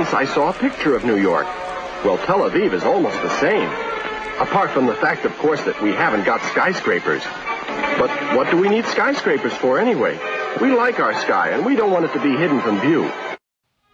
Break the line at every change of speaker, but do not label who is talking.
Yes, I saw a picture of New York. Well, Tel Aviv is almost the same. Apart from the fact, of course, that we haven't got skyscrapers. But what do we need skyscrapers for anyway? We like our sky, and we don't want it to be hidden from view.